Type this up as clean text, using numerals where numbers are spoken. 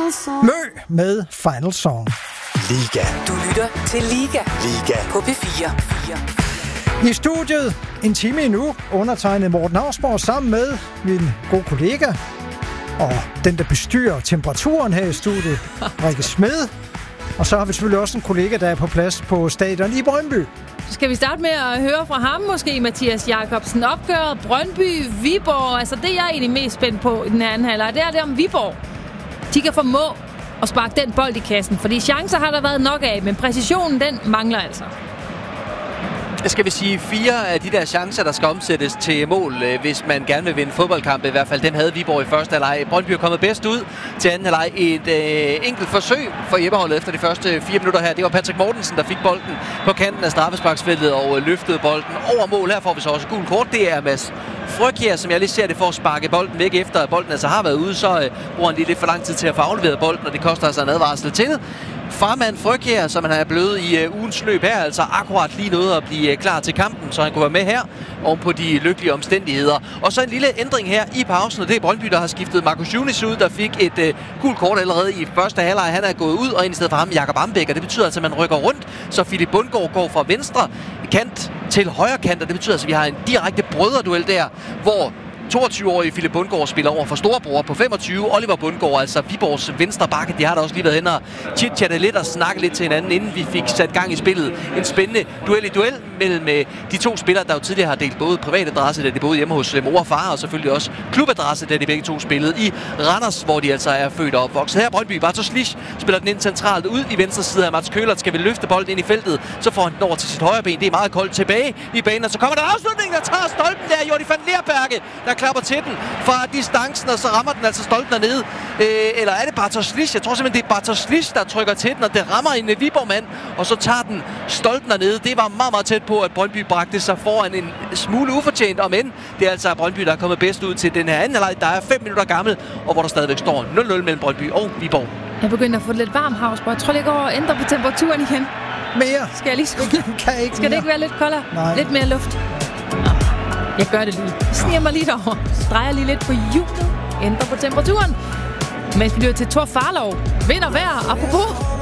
Mø med Final Song. Liga. Du lytter til Liga. Liga. På P4. I studiet en time endnu, undertegnet Morten Hausborg sammen med min gode kollega og den, der bestyrer temperaturen her i studiet, Rikke Smed. Og så har vi selvfølgelig også en kollega, der er på plads på stadion i Brøndby. Så skal vi starte med at høre fra ham måske, Mathias Jakobsen. Opgøret Brøndby-Viborg. Altså det, jeg er egentlig mest spændt på i den her anden halvleg, det er det om Viborg. De kan formå at sparke den bold i kassen, fordi chancer har der været nok af, men præcisionen, den mangler altså. Skal vi sige 4 af de der chancer, der skal omsættes til mål, hvis man gerne vil vinde fodboldkampe. I hvert fald dem havde Viborg i første halvleg. Brøndby er kommet bedst ud til anden halvleg. Et enkelt forsøg for Jebbeholdet efter de første 4 minutter her. Det var Patrick Mortensen, der fik bolden på kanten af straffesparksfeltet og løftede bolden over mål. Her får vi så også gul kort. Det er Mads Frøkjær, som jeg lige ser det, for at sparke bolden væk efter at bolden altså har været ude. Så bruger han lige lidt for lang tid til at få afleveret bolden, og det koster altså en advarsel til. Farmand Frøkjær, som han er blevet i ugens løb her, altså akkurat lige noget at blive klar til kampen, så han kunne være med her oven på de lykkelige omstændigheder. Og så en lille ændring her i pausen, og det er Brøndby, der har skiftet Markus Junis ud, der fik et gult kort allerede i første halvleg. Han er gået ud, og ind i stedet for ham Jakob Ambæk, og det betyder altså, at man rykker rundt, så Philip Bundgaard går fra venstre kant til højre kant, og det betyder altså, at vi har en direkte brødreduel der, hvor 22-årige Philip Bundgaard spiller over for storebror på 25. Oliver Bundgaard, altså Viborgs venstre bakke. De har da også lige været hen og chit-chattet lidt og snakket lidt til hinanden, inden vi fik sat gang i spillet. En spændende duel mellem de to spillere, der jo tidligere har delt både privatadresse, da de boede hjemme hos mor og far, og selvfølgelig også klubadresse, da de begge to spillede i Randers, hvor de altså er født og opvokset. Her Brøndby, Bartosz spiller den ind centralt ud i venstre side af Mats Køhlert. Skal vi løfte bolden ind i feltet, så får han den over til sit højre ben. Det er meget koldt tilbage i banen, og så kommer der en afslutning, der tager stolpen der. Jordi van Leerberge, der klapper til den fra distancen, og så rammer den altså stolpen dernede. Eller er det Bartosz? Jeg tror simpelthen, det er Bartosz, der trykker til den, og det rammer en Viborg-mand, og så tager den stolpen dernede. Det var meget, meget tæt på, at Brøndby bragte sig foran en smule ufortjent, om end det er altså Brøndby, der er kommet bedst ud til den her anden halvleg, der er 5 minutter gammel, og hvor der stadigvæk står 0-0 mellem Brøndby og Viborg. Jeg begynder at få lidt varm, Hausborg. Jeg tror lige, jeg går og ændrer på temperaturen igen. Mere? Skal jeg lige Skal det ikke være lidt koldere? Nej. Lidt mere luft? Jeg gør det lige. Sniger mig lige derover. Drejer lige lidt på hjulet. Ændrer på temperaturen. Mens vi lytter til Thor Farlov. Vind og vejr. Apropos